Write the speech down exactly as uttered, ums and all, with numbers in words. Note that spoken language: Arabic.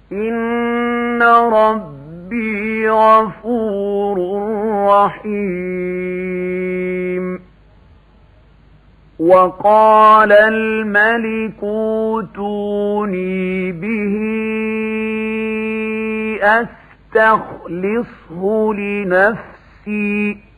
إن ربي غفور رحيم. وقال الملك اوتوني به أستخلصه لنفسي